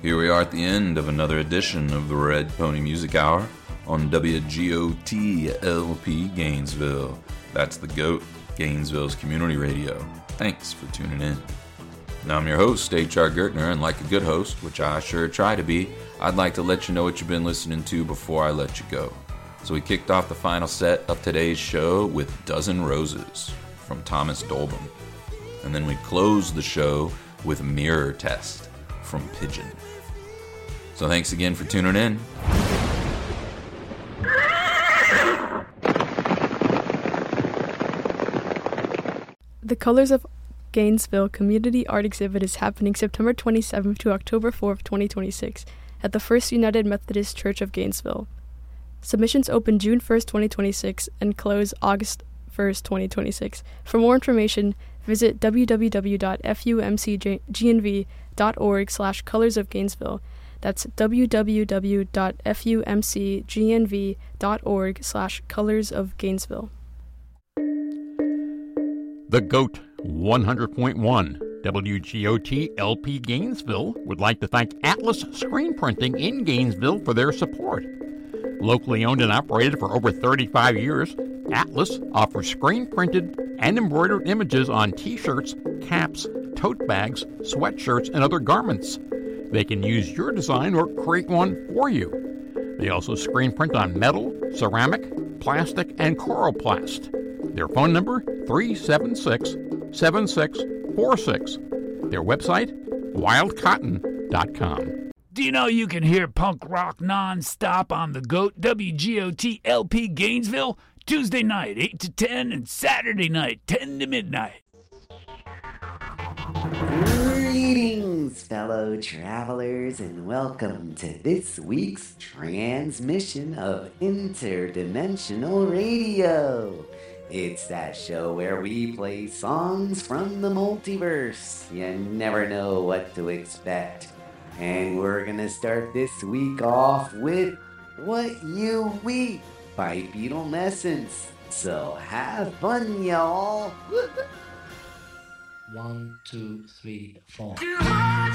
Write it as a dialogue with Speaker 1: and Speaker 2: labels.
Speaker 1: Here we are at the end of another edition of the Red Pony Music Hour on WGOT LP Gainesville. That's the GOAT, Gainesville's community radio. Thanks for tuning in. Now I'm your host, H.R. Gertner, and like a good host, which I sure try to be, I'd like to let you know what you've been listening to before I let you go. So we kicked off the final set of today's show with Dozen Roses from Thomas Dolben. And then we closed the show with Mirror Test from Pigeon. So thanks again for tuning in.
Speaker 2: The Colors of Gainesville Community Art Exhibit is happening September 27th to October 4th, 2026 at the First United Methodist Church of Gainesville. Submissions open June 1st, 2026 and close August 1st, 2026. For more information, visit www.fumcgnv.org/colorsofgainesville. That's www.fumcgnv.org/colorsofgainesville.
Speaker 3: The GOAT 100.1 WGOT LP Gainesville would like to thank Atlas Screen Printing in Gainesville for their support. Locally owned and operated for over 35 years, Atlas offers screen-printed and embroidered images on T-shirts, caps, tote bags, sweatshirts, and other garments. They can use your design or create one for you. They also screen print on metal, ceramic, plastic, and coroplast. Their phone number, 376-7646. Their website, wildcotton.com.
Speaker 4: Do you know you can hear punk rock non-stop on the GOAT WGOT LP Gainesville? Tuesday night, 8 to 10, and Saturday night, 10 to midnight.
Speaker 5: Greetings, fellow travelers, and welcome to this week's transmission of Interdimensional Radio. It's that show where we play songs from the multiverse. You never know what to expect. And we're gonna start this week off with What You Weep by Beatlemessence. So have fun, y'all.
Speaker 6: 1, 2, 3, 4.